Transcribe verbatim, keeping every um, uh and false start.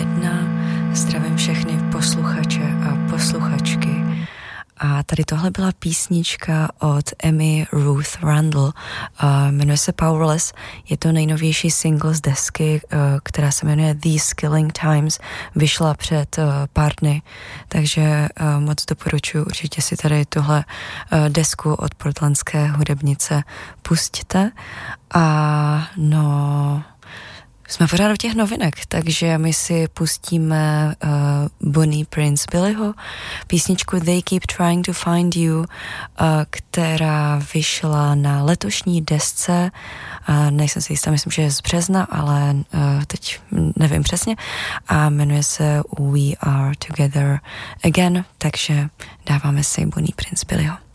jedna. Zdravím všechny posluchače a posluchačky. A tady tohle byla písnička od Amy Ruth Randall. Uh, jmenuje se Powerless. Je to nejnovější single z desky, uh, která se jmenuje These Killing Times. Vyšla před uh, pár dny, takže uh, moc doporučuji. Určitě si tady tuhle uh, desku od portlandské hudebnice pusťte. A no... Jsme pořád u těch novinek, takže my si pustíme uh, Bonnie Prince Billyho, písničku They Keep Trying to Find You, uh, která vyšla na letošní desce, uh, nejsem si jistá, myslím, že je z března, ale uh, teď nevím přesně, a jmenuje se We Are Together Again, takže dáváme si Bonnie Prince Billyho.